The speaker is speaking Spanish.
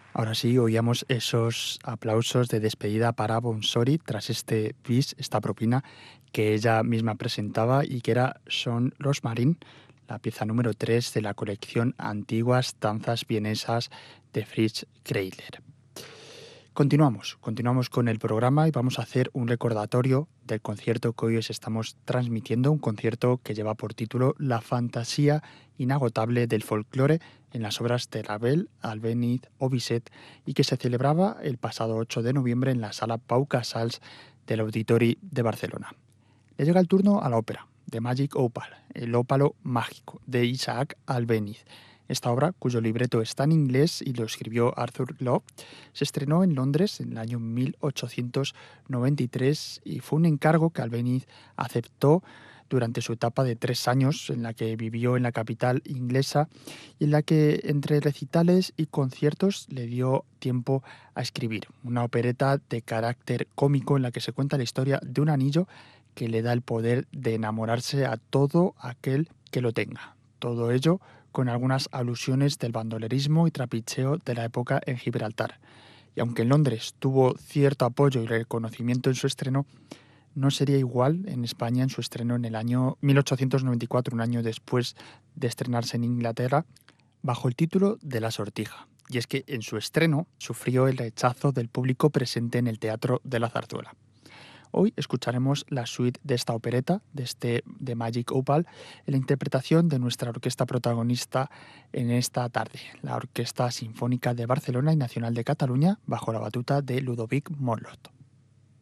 Ahora sí, oíamos esos aplausos de despedida para Bonsori tras este bis, esta propina que ella misma presentaba y que era Son los Marín, la pieza número 3 de la colección Antiguas Danzas Vienesas de Fritz Kreisler. Continuamos con el programa y vamos a hacer un recordatorio del concierto que hoy os estamos transmitiendo, un concierto que lleva por título La fantasía inagotable del folclore en las obras de Ravel, Albéniz o Bizet y que se celebraba el pasado 8 de noviembre en la sala Pau Casals del Auditori de Barcelona. Le llega el turno a la ópera, The Magic Opal, el ópalo mágico, de Isaac Albéniz. Esta obra, cuyo libreto está en inglés y lo escribió Arthur Lowe, se estrenó en Londres en el año 1893 y fue un encargo que Albéniz aceptó durante su etapa de 3 años en la que vivió en la capital inglesa y en la que entre recitales y conciertos le dio tiempo a escribir. Una opereta de carácter cómico en la que se cuenta la historia de un anillo que le da el poder de enamorarse a todo aquel que lo tenga. Todo ello con algunas alusiones del bandolerismo y trapicheo de la época en Gibraltar. Y aunque en Londres tuvo cierto apoyo y reconocimiento en su estreno, no sería igual en España en su estreno en el año 1894, un año después de estrenarse en Inglaterra, bajo el título de La Sortija. Y es que en su estreno sufrió el rechazo del público presente en el Teatro de la Zarzuela. Hoy escucharemos la suite de esta opereta, de Magic Opal, en la interpretación de nuestra orquesta protagonista en esta tarde, la Orquesta Sinfónica de Barcelona y Nacional de Cataluña, bajo la batuta de Ludovic Morlot.